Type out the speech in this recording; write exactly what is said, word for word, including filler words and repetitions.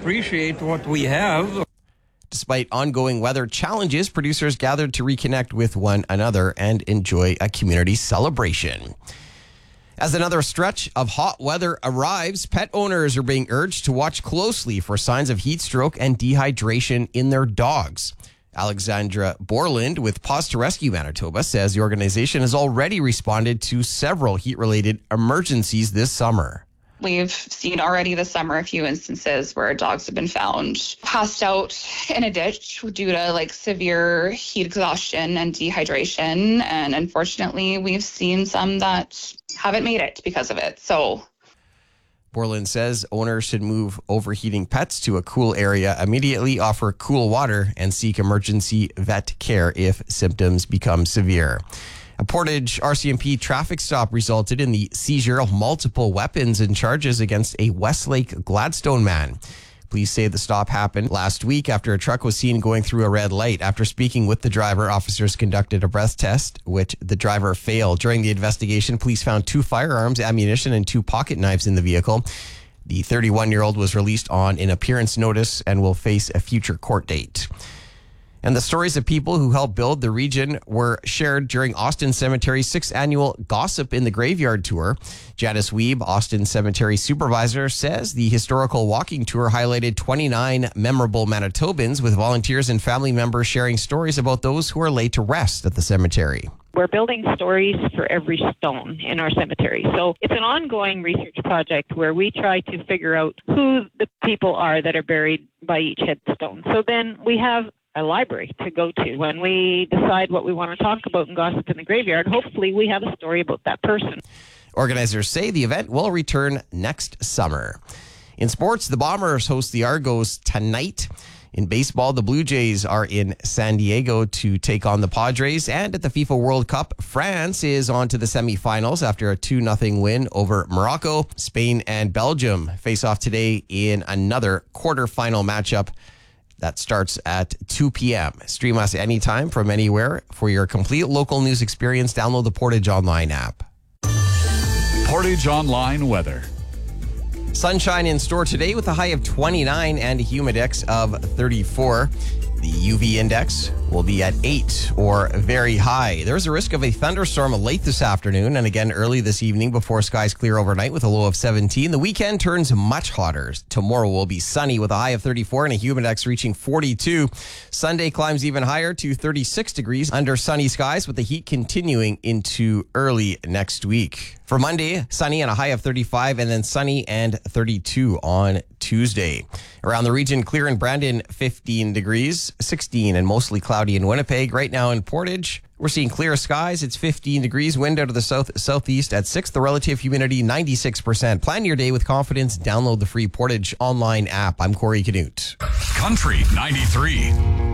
appreciate what we have. Despite ongoing weather challenges, producers gathered to reconnect with one another and enjoy a community celebration. As another stretch of hot weather arrives, pet owners are being urged to watch closely for signs of heat stroke and dehydration in their dogs. Alexandra Borland with Paws to Rescue Manitoba says the organization has already responded to several heat-related emergencies this summer. We've seen already this summer a few instances where dogs have been found passed out in a ditch due to like severe heat exhaustion and dehydration. And unfortunately, we've seen some that haven't made it because of it. So Borland says owners should move overheating pets to a cool area immediately, offer cool water, and seek emergency vet care if symptoms become severe. A Portage R C M P traffic stop resulted in the seizure of multiple weapons and charges against a Westlake Gladstone man. Police say the stop happened last week after a truck was seen going through a red light. After speaking with the driver, officers conducted a breath test, which the driver failed. During the investigation, police found two firearms, ammunition, and two pocket knives in the vehicle. The thirty-one-year-old was released on an appearance notice and will face a future court date. And the stories of people who helped build the region were shared during Austin Cemetery's sixth annual Gossip in the Graveyard tour. Janice Weeb, Austin Cemetery supervisor, says the historical walking tour highlighted twenty-nine memorable Manitobans, with volunteers and family members sharing stories about those who are laid to rest at the cemetery. We're building stories for every stone in our cemetery. So it's an ongoing research project where we try to figure out who the people are that are buried by each headstone. So then we have a library to go to. When we decide what we want to talk about in Gossip in the Graveyard, hopefully we have a story about that person. Organizers say the event will return next summer. In sports, the Bombers host the Argos tonight. In baseball, the Blue Jays are in San Diego to take on the Padres. And at the FIFA World Cup, France is on to the semifinals after a two nothing win over Morocco. Spain and Belgium face off today in another quarterfinal matchup that starts at two p.m. Stream us anytime from anywhere. For your complete local news experience, download the Portage Online app. Portage Online weather. Sunshine in store today with a high of twenty-nine and a humidex of thirty-four. The U V index will be at eight or very high. There's a risk of a thunderstorm late this afternoon and again early this evening before skies clear overnight with a low of seventeen. The weekend turns much hotter. Tomorrow will be sunny with a high of thirty-four and a humidex reaching forty-two. Sunday climbs even higher to thirty-six degrees under sunny skies, with the heat continuing into early next week. For Monday, sunny and a high of thirty-five, and then sunny and thirty-two on Tuesday. Around the region, clear in Brandon, fifteen degrees, sixteen and mostly cloudy in Winnipeg. Right now in Portage, we're seeing clear skies. It's fifteen degrees, wind out of the south southeast at six. The relative humidity, ninety-six percent. Plan your day with confidence. Download the free Portage Online app. I'm Corey Canute. Country ninety-three.